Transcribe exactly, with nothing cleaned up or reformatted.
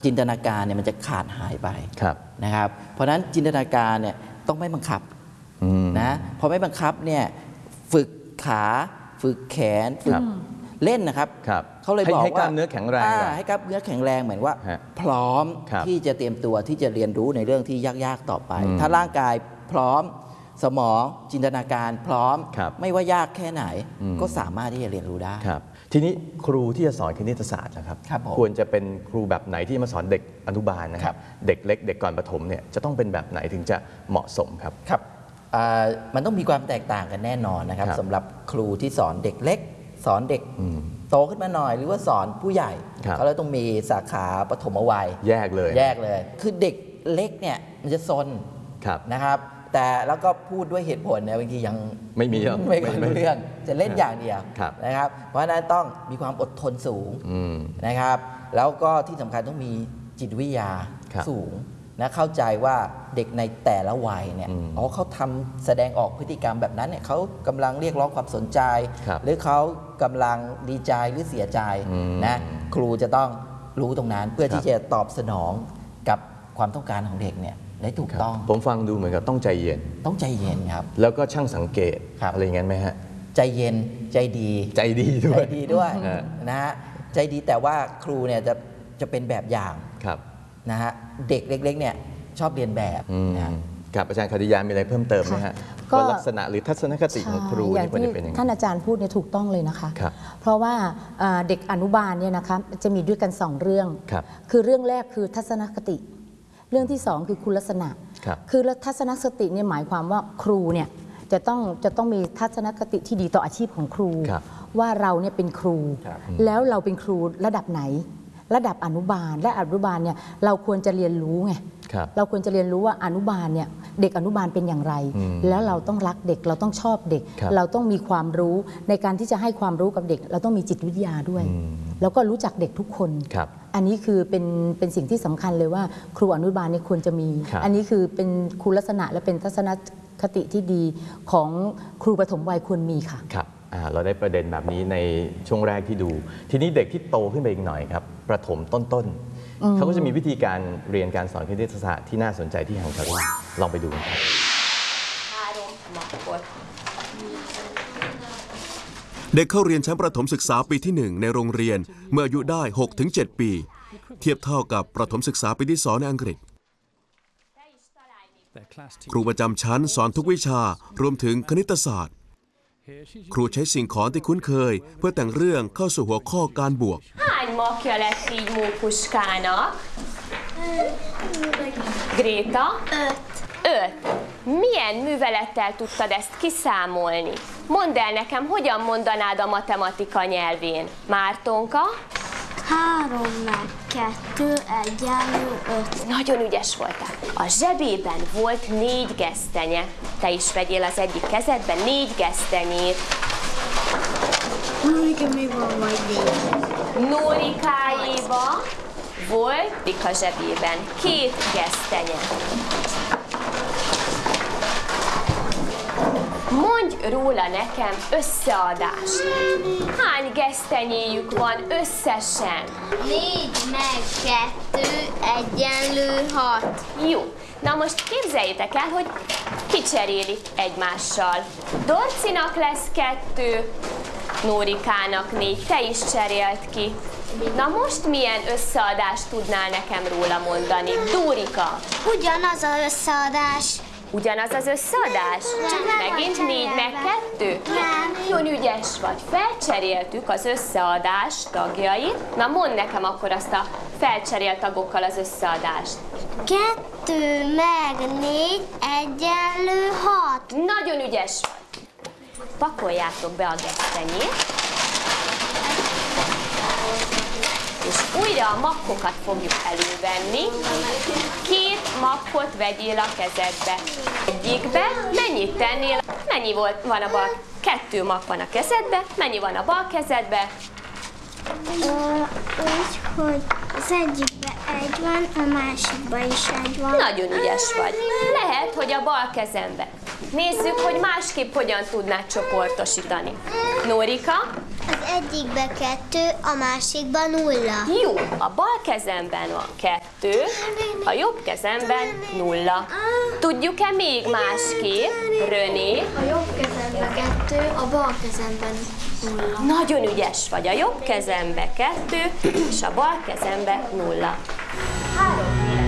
จินตนาการเนี่ยมันจะขาดหายไปนะครับเพราะฉะนั้นจินตนาการเนี่ยต้องไม่บังคับนะพอไม่บังคับเนี่ยฝึกขาฝึกแขนฝึกเล่นนะครับเขาเลยบอกว่าให้กล้ามเนื้อแข็งแรงให้กล้ามเนื้อแข็งแรงเหมือนว่าพร้อมที่จะเตรียมตัวที่จะเรียนรู้ในเรื่องที่ยากๆต่อไปถ้าร่างกายพร้อมสมองจินตนาการพร้อมไม่ว่ายากแค่ไหนก็สามารถที่จะเรียนรู้ได้ทีนี้ครูที่จะสอนคณิตศาสตร์นะครับควรจะเป็นครูแบบไหนที่มาสอนเด็กอนุบาลนะครับเด็กเล็กเด็กก่อนประถมเนี่ยจะต้องเป็นแบบไหนถึงจะเหมาะสมครับครับมันต้องมีความแตกต่างกันแน่นอนนะครับสำหรับครูที่สอนเด็กเล็กสอนเด็กโตขึ้นมาหน่อยหรือว่าสอนผู้ใหญ่เขาเลยต้องมีสาขาปฐมวัยแยกเลยแยกเลยคือเด็กเล็กเนี่ยมันจะซนนะครับแต่แล้วก็พูดด้วยเหตุผลเนี่ยบางทียังไม่มีไม่ค่อยรู้เรื่องจะเล่นอย่างเดียวนะครับเพราะฉะนั้นต้องมีความอดทนสูงนะครับแล้วก็ที่สำคัญต้องมีจิตวิทยาสูงนะเข้าใจว่าเด็กในแต่ละวัยเนี่ยอ๋อเขาทำแสดงออกพฤติกรรมแบบนั้นเนี่ยเขากำลังเรียกร้องความสนใจหรือเขากำลังดีใจหรือเสียใจนะครูจะต้องรู้ตรงนั้นเพื่อที่จะตอบสนองกับความต้องการของเด็กเนี่ยได้ถูกต้องผมฟังดูเหมือนกับต้องใจเย็นต้องใจเย็นครับแล้วก็ช่างสังเกตอะไรอย่างนั้นไหมฮะใจเย็นใจดีใจดีด้วยใจดีด้วยนะฮะใจดีแต่ว่าครูเนี่ยจะจะเป็นแบบอย่างนะฮะเด็กเล็กๆเนี่ยชอบเรียนแบบกับอาจารย์คติยามีอะไรเพิ่มเติมไหมฮะว่าลักษณะหรือทัศนคติของครูอย่างที่ท่านอาจารย์พูดเนี่ยถูกต้องเลยนะคะเพราะว่าเด็กอนุบาลเนี่ยนะคะจะมีด้วยกันสองเรื่องคือเรื่องแรกคือทัศนคติเรื่องที่สองคือคุณลักษณะคือทัศนคติเนี่ยหมายความว่าครูเนี่ยจะต้องจะต้องมีทัศนคติที่ดีต่ออาชีพของครูว่าเราเนี่ยเป็นครูแล้วเราเป็นครูระดับไหนระดับอนุบาลและอนุบาลเนี่ยเราควรจะเรียนรู้ไงเราควรจะเรียนรู้ว่าอนุบาลเนี่ยเด็กอนุบาลเป็นอย่างไรแล้วเราต้องรักเด็กเราต้องชอบเด็กเราต้องมีความรู้ในการที่จะให้ความรู้กับเด็กเราต้องมีจิตวิทยาด้วยแล้วก็รู้จักเด็กทุกคนอันนี้คือเป็นเป็นสิ่งที่สำคัญเลยว่าครูอนุบาลเนี่ยควรจะมีอันนี้คือเป็นคุณลักษณะและเป็นทัศนคติที่ดีของครูปฐมวัยควรมีค่ะครับเราได้ประเด็นแบบนี้ในช่วงแรกที่ดูทีนี้เด็กที่โตขึ้นไปอีกหน่อยครับประถมต้นๆเขาก็จะมีวิธีการเรียนการสอนคณิตศาสตร์ที่น่าสนใจที่ฮังการีลองไปดูครับเด็กเข้าเรียนชั้นประถมศึกษาปีที่หนึ่งในโรงเรียนเมื่ออายุได้ หกถึงเจ็ด ปีเทียบเท่ากับประถมศึกษาปีที่สองในอังกฤษครูประจำชั้นสอนทุกวิชารวมถึงคณิตศาสตร์ครูใช้สิ่งของที่คุ้นเคยเพื่อแต่งเรื่องเข้าสู่หัวข้อการบวก Hány makja lett így Mókuskának? Gréta? Öt. Öt. Milyen művelettel tudtad ezt kiszámolni? Mondd el nekem, hogyan mondanád a matematika nyelvén? Mártonka? Három meg kettő egyenlő öt. Nagyon ügyes voltál. A zsebében volt négy gesztenye. Te is vegyél az egyik kezedbe négy gesztenyét. Nórika még van majd négy. Nórikáéba volt a zsebében két gesztenye. Mondj róla nekem összeadást. Hány gesztenyéjük van összesen? Négy meg kettő egyenlő hat. Jó. Na most képzeljétek el, hogy kicserélik egymással. Dorcinak lesz kettő, Nórikának négy, te is cserélt ki. Na most milyen összeadást tudnál nekem róla mondani? Dórika! Ugyanaz az összeadás. Ugyanaz az összeadás? Csak megint négy meg kettő? Nem. Nagyon ügyes vagy. Felcseréltük az összeadás tagjait. Na mondd nekem akkor azt a felcserélt tagokkal az összeadást. Kettő meg négy egyenlő hat. Nagyon ügyes vagy. Pakoljátok be a gesztenyét. És újra a makkokat fogjuk elővenni. Két makkot vegyél a kezedbe. Egyikbe mennyit tennél? Mennyi volt, van a bal? Kettő makk van a kezedbe. Mennyi van a bal kezedbe? Úgy, hogy az egyikben egy van, a másikban is egy van. Nagyon ügyes vagy. Lehet, hogy a bal kezembe. Nézzük, hogy másképp hogyan tudnád csoportosítani. Nórika, Az egyikbe kettő, a másikban nulla. Jó, a bal kezemben van kettő, a jobb kezemben nulla. Tudjuk-e még másképp, René? A jobb kezemben kettő, a bal kezemben nulla. Nagyon ügyes vagy, a jobb kezembe kettő, és a bal kezembe nulla. Háromféle